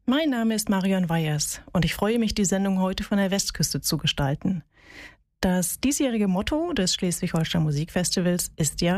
Mein Name ist Marion Weyers und ich freue mich, die Sendung heute von der Westküste zu gestalten. Das diesjährige Motto des Schleswig-Holstein Musikfestivals ist ja